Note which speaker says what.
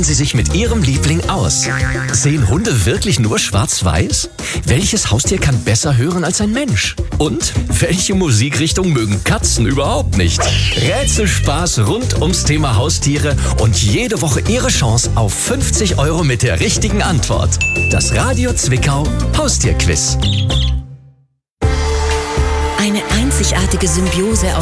Speaker 1: kennen Sie sich mit Ihrem Liebling aus? Sehen Hunde wirklich nur schwarz-weiß? Welches Haustier kann besser hören als ein Mensch? Und welche Musikrichtung mögen Katzen überhaupt nicht? Rätselspaß rund ums Thema Haustiere und jede Woche Ihre Chance auf 50 € mit der richtigen Antwort. Das Radio Zwickau Haustierquiz.
Speaker 2: Eine einzigartige Symbiose